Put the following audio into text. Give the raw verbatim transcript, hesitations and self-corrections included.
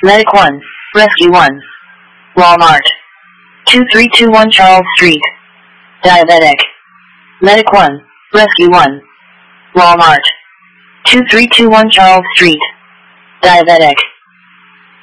Medic one, Rescue one. Walmart. two three two one Charles Street. Diabetic. Medic one, Rescue one. Walmart. two three two one Charles Street. Diabetic.